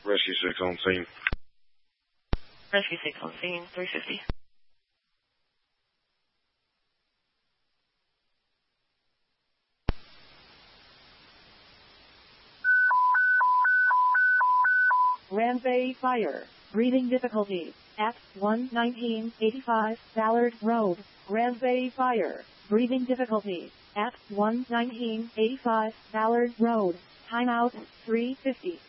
Rescue 6 on scene. Rescue 6 on scene, 350. Ranbay fire. Breathing difficulties at 11985 Ballard Road. Ranbay fire. Breathing difficulties at 11985 Ballard Road. Timeout 350.